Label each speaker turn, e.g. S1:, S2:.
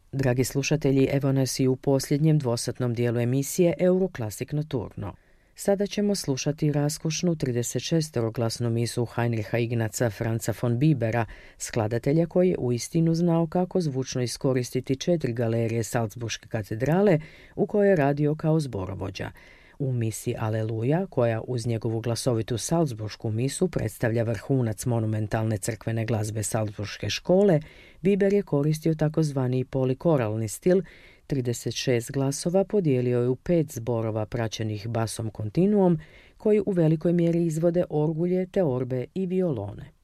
S1: Dragi slušatelji, evo nas i u posljednjem dvosatnom dijelu emisije Euroklasik Noturno. Sada ćemo slušati raskošnu 36-glasnu misu Heinricha Ignaca Franza von Bibera, skladatelja koji je uistinu znao kako zvučno iskoristiti 4 galerije Salzburške katedrale u kojoj je radio kao zborovođa. U misi Aleluja, koja uz njegovu glasovitu Salzburšku misu predstavlja vrhunac monumentalne crkvene glazbe Salzburške škole, Biber je koristio takozvani polikoralni stil. 36 glasova podijelio je u 5 zborova praćenih basom kontinuom, koji u velikoj mjeri izvode orgulje, teorbe i violone.